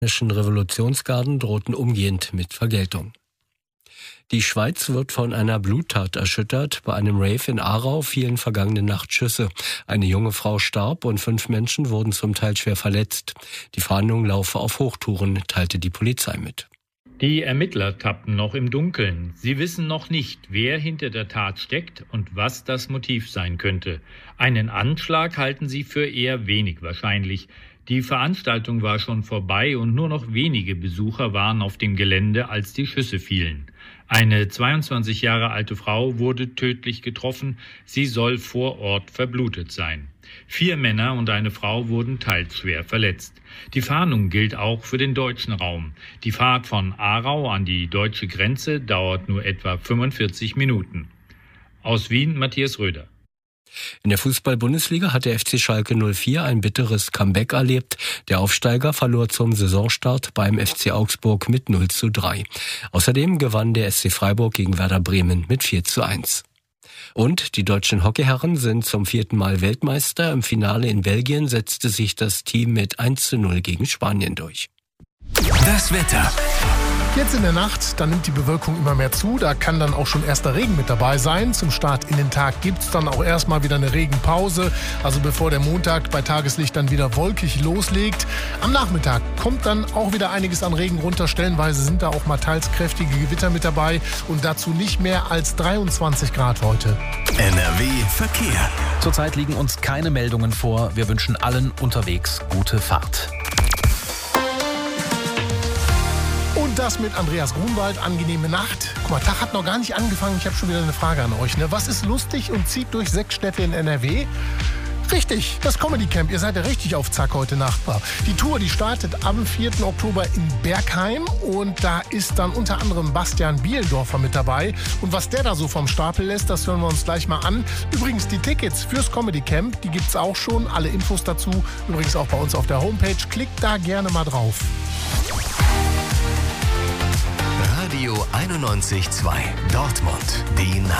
Revolutionsgarden drohten umgehend mit Vergeltung. Die Schweiz wird von einer Bluttat erschüttert. Bei einem Rave in Aarau fielen vergangene Nacht Schüsse. Eine junge Frau starb und 5 Menschen wurden zum Teil schwer verletzt. Die Fahndung laufe auf Hochtouren, teilte die Polizei mit. Die Ermittler tappen noch im Dunkeln. Sie wissen noch nicht, wer hinter der Tat steckt und was das Motiv sein könnte. Einen Anschlag halten sie für eher wenig wahrscheinlich. Die Veranstaltung war schon vorbei und nur noch wenige Besucher waren auf dem Gelände, als die Schüsse fielen. Eine 22 Jahre alte Frau wurde tödlich getroffen. Sie soll vor Ort verblutet sein. 4 Männer und eine Frau wurden teils schwer verletzt. Die Fahndung gilt auch für den deutschen Raum. Die Fahrt von Aarau an die deutsche Grenze dauert nur etwa 45 Minuten. Aus Wien, Matthias Röder. In der Fußball-Bundesliga hat der FC Schalke 04 ein bitteres Comeback erlebt. Der Aufsteiger verlor zum Saisonstart beim FC Augsburg mit 0:3. Außerdem gewann der SC Freiburg gegen Werder Bremen mit 4:1. Und die deutschen Hockeyherren sind zum 4. Mal Weltmeister. Im Finale in Belgien setzte sich das Team mit 1:0 gegen Spanien durch. Das Wetter. Jetzt in der Nacht, da nimmt die Bewölkung immer mehr zu. Da kann dann auch schon erster Regen mit dabei sein. Zum Start in den Tag gibt's dann auch erstmal wieder eine Regenpause. Also bevor der Montag bei Tageslicht dann wieder wolkig loslegt. Am Nachmittag kommt dann auch wieder einiges an Regen runter. Stellenweise sind da auch mal teils kräftige Gewitter mit dabei. Und dazu nicht mehr als 23 Grad heute. NRW Verkehr. Zurzeit liegen uns keine Meldungen vor. Wir wünschen allen unterwegs gute Fahrt. Und das mit Andreas Grunwald, angenehme Nacht. Guck mal, Tag hat noch gar nicht angefangen. Ich habe schon wieder eine Frage an euch. Was ist lustig und zieht durch 6 Städte in NRW? Richtig, das Comedy Camp. Ihr seid ja richtig auf Zack heute Nacht. Die Tour, die startet am 4. Oktober in Bergheim. Und da ist dann unter anderem Bastian Bielendorfer mit dabei. Und was der da so vom Stapel lässt, das hören wir uns gleich mal an. Übrigens, die Tickets fürs Comedy Camp, die gibt's auch schon. Alle Infos dazu übrigens auch bei uns auf der Homepage. Klickt da gerne mal drauf. Radio 91.2 Dortmund, die Nacht.